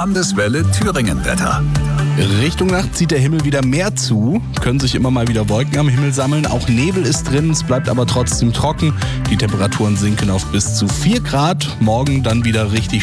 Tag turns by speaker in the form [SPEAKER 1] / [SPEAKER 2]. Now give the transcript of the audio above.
[SPEAKER 1] Landeswelle Thüringen Wetter.
[SPEAKER 2] Richtung Nacht zieht der Himmel wieder mehr zu, können sich immer mal wieder Wolken am Himmel sammeln, auch Nebel ist drin, es bleibt aber trotzdem trocken. Die Temperaturen sinken auf bis zu 4 Grad, morgen dann wieder richtig